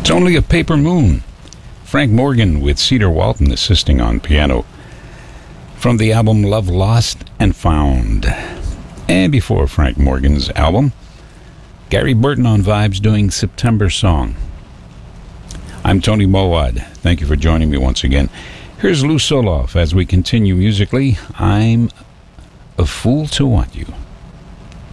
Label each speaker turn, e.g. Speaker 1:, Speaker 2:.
Speaker 1: It's Only a Paper Moon. Frank Morgan with Cedar Walton assisting on piano. From the album Love Lost and Found. And before Frank Morgan's album, Gary Burton on Vibes doing September Song. I'm Tony Mowad. Thank you for joining me once again. Here's Lou Soloff as we continue musically. I'm a Fool to Want You.